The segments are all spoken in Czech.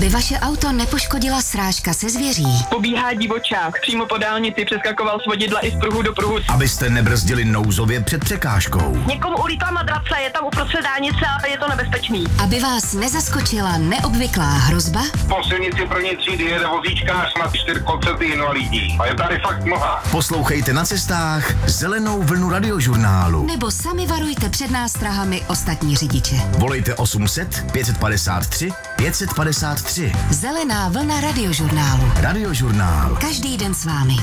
Aby vaše auto nepoškodila srážka se zvěří. Pobíhá divočák, přímo po dálnici přeskakoval z vodidla i z pruhu do pruhu. Abyste nebrzdili nouzově před překážkou. Někomu ulítla madrace, je tam uprostřed dálnice a je to nebezpečný. Aby vás nezaskočila neobvyklá hrozba. Po silnici první třídy jede vozíčkář na 4 invalidní. A je tady fakt mnoha. Poslouchejte na cestách Zelenou vlnu radiožurnálu. Nebo sami varujte před nástrahami ostatní řidiče. Volejte 800 553 553. Zelená vlna radiožurnálu. Radiožurnál. Každý den s vámi.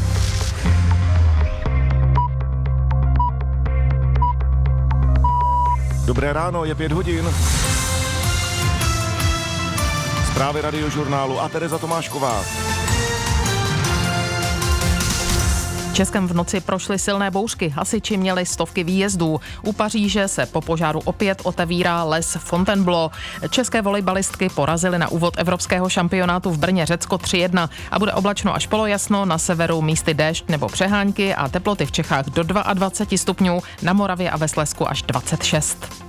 Dobré ráno, je 5 hodin. Zprávy radiožurnálu a Tereza Tomášková. V Českém v noci prošly silné bouřky, hasiči měli stovky výjezdů. U Paříže se po požáru opět otevírá les Fontainebleau. České volejbalistky porazily na úvod evropského šampionátu v Brně Řecko 3-1 a bude oblačno až polojasno, na severu místy déšť nebo přehánky a teploty v Čechách do 22 stupňů, na Moravě a ve Slezsku až 26.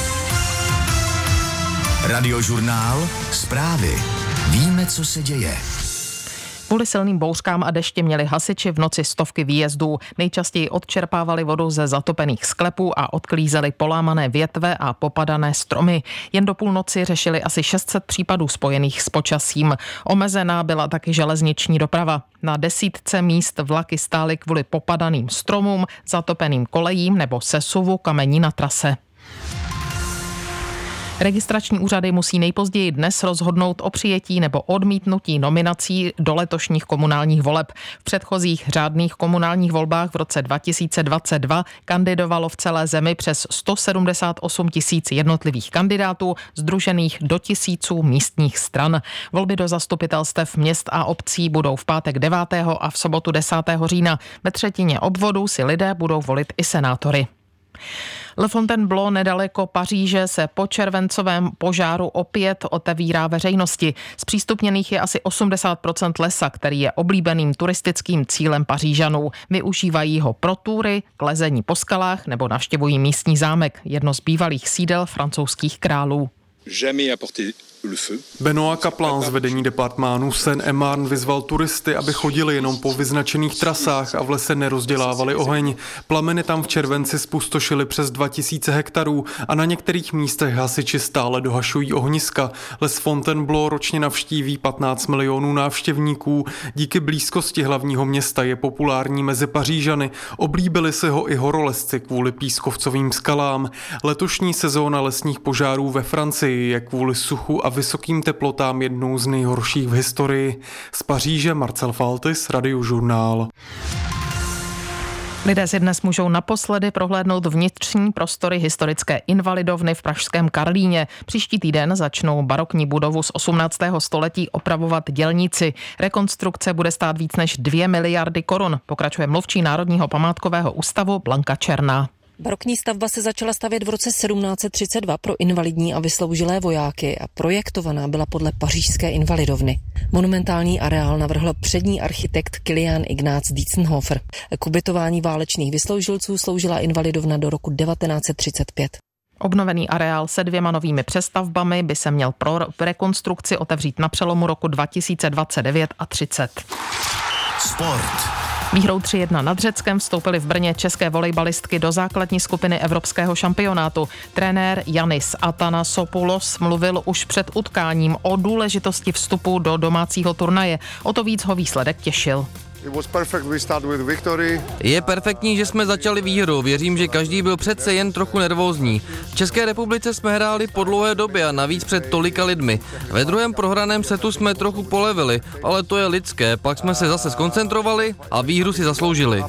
Radiožurnál. Zprávy. Víme, co se děje. Kvůli silným bouřkám a dešti měli hasiči v noci stovky výjezdů. Nejčastěji odčerpávali vodu ze zatopených sklepů a odklízeli polámané větve a popadané stromy. Jen do půlnoci řešili asi 600 případů spojených s počasím. Omezená byla taky železniční doprava. Na desítce míst vlaky stály kvůli popadaným stromům, zatopeným kolejím nebo sesuvu kamení na trase. Registrační úřady musí nejpozději dnes rozhodnout o přijetí nebo odmítnutí nominací do letošních komunálních voleb. V předchozích řádných komunálních volbách v roce 2022 kandidovalo v celé zemi přes 178 000 jednotlivých kandidátů, sdružených do tisíců místních stran. Volby do zastupitelstev měst a obcí budou v pátek 9. a v sobotu 10. října. Ve třetině obvodů si lidé budou volit i senátory. Le Fontainebleau nedaleko Paříže se po červencovém požáru opět otevírá veřejnosti. Zpřístupněných je asi 80% lesa, který je oblíbeným turistickým cílem Pařížanů. Využívají ho pro túry, k lezení po skalách nebo navštěvují místní zámek, jedno z bývalých sídel francouzských králů. Benoît Kaplan z vedení departmánu Seine-et-Marne vyzval turisty, aby chodili jenom po vyznačených trasách a v lese nerozdělávali oheň. Plameny tam v červenci spustošily přes 2000 hektarů a na některých místech hasiči stále dohašují ohniska. Les Fontainebleau ročně navštíví 15 milionů návštěvníků. Díky blízkosti hlavního města je populární mezi Pařížany. Oblíbili si ho i horolezci kvůli pískovcovým skalám. Letošní sezóna lesních požárů ve Francii je kvůli suchu a vysokým teplotám jednou z nejhorších v historii. Z Paříže Marcel Faltis, Radiožurnál. Lidé si dnes můžou naposledy prohlédnout vnitřní prostory historické invalidovny v pražském Karlíně. Příští týden začnou barokní budovu z 18. století opravovat dělníci. Rekonstrukce bude stát víc než 2 miliardy korun, pokračuje mluvčí Národního památkového ústavu Blanka Černá. Barokní stavba se začala stavět v roce 1732 pro invalidní a vysloužilé vojáky a projektovaná byla podle pařížské invalidovny. Monumentální areál navrhl přední architekt Kilian Ignác Dietzenhofer. K ubytování válečných vysloužilců sloužila invalidovna do roku 1935. Obnovený areál se 2 novými přestavbami by se měl pro rekonstrukci otevřít na přelomu roku 2029 a 30. Sport. Výhrou 3-1 nad Řeckem vstoupily v Brně české volejbalistky do základní skupiny evropského šampionátu. Trenér Yannis Athanasopoulos mluvil už před utkáním o důležitosti vstupu do domácího turnaje. O to víc ho výsledek těšil. Je perfektní, že jsme začali výhrou. Věřím, že každý byl přece jen trochu nervózní. V České republice jsme hráli po dlouhé době a navíc před tolika lidmi. Ve druhém prohraném setu jsme trochu polevili, ale to je lidské. Pak jsme se zase skoncentrovali a výhru si zasloužili.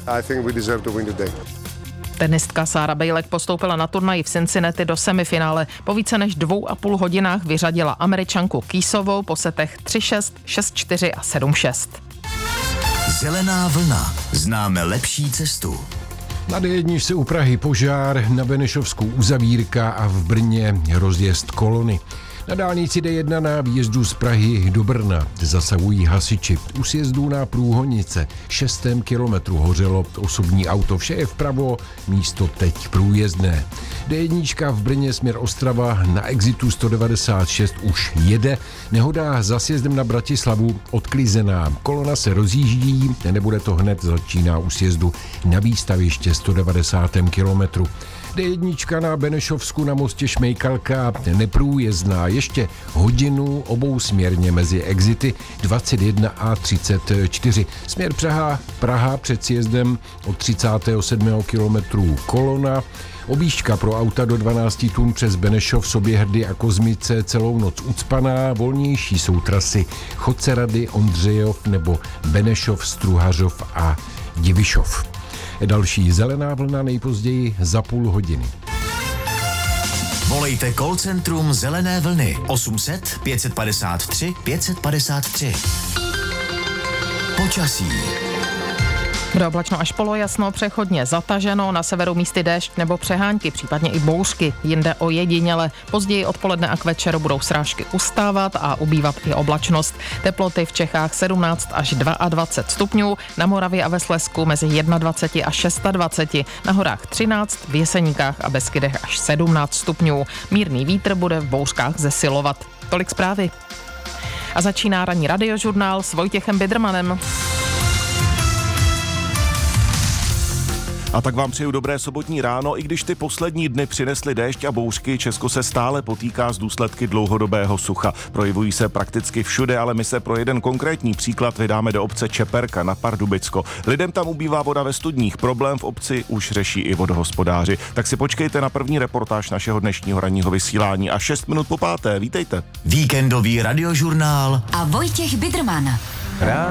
Tenistka Sára Bejlek postoupila na turnaji v Cincinnati do semifinále. Po více než 2,5 hodinách vyřadila Američanku Keysovou po setech 3-6, 6-4 a 7-6. Zelená vlna. Známe lepší cestu. Na D1 u Prahy požár, na Benešovsku uzavírka a v Brně rozjezd kolony. Na dálnici D1 na výjezdu z Prahy do Brna zasahují hasiči. U sjezdu na Průhonice 6. kilometru hořelo osobní auto. Vše je vpravo, místo teď průjezdné. D1 v Brně směr Ostrava na exitu 196 už jede. Nehoda za sjezdem na Bratislavu odklizená. Kolona se rozjíždí, nebude to hned, začíná u sjezdu na výstaviště 190. kilometru. D1 na Benešovsku na mostě Šmejkalka neprůjezdná, ještě hodinu obousměrně mezi exity 21 a 34. Směr Praha před sjezdem od 37. kilometru kolona. Objížďka pro auta do 12 tun přes Benešov, Soběhrdy a Kozmice celou noc ucpaná. Volnější jsou trasy Chodcerady, Ondřejov nebo Benešov, Struhařov a Divišov. Další zelená vlna nejpozději za půl hodiny. Volejte call centrum Zelené vlny 800 553 553. Počasí. Bude oblačno až polojasno, přechodně zataženo, na severu místy déšť nebo přehánky, případně i bouřky, jinde ojediněle. Později odpoledne a k večeru budou srážky ustávat a ubývat i oblačnost. Teploty v Čechách 17 až 22 stupňů, na Moravě a ve Slezsku mezi 21 a 26, na horách 13, v Jeseníkách a Beskydech až 17 stupňů. Mírný vítr bude v bouřkách zesilovat. Tolik zprávy. A začíná ranní radiožurnál s Vojtěchem Bidrmanem. A tak vám přeju dobré sobotní ráno. I když ty poslední dny přinesly déšť a bouřky, Česko se stále potýká s důsledky dlouhodobého sucha. Projevují se prakticky všude, ale my se pro jeden konkrétní příklad vydáme do obce Čeperka na Pardubicko. Lidem tam ubývá voda ve studních, problém v obci už řeší i vodohospodáři. Tak si počkejte na první reportáž našeho dnešního ranního vysílání a 6 minut po 5. Vítejte. Víkendový radiožurnál a Vojtěch Bidrman.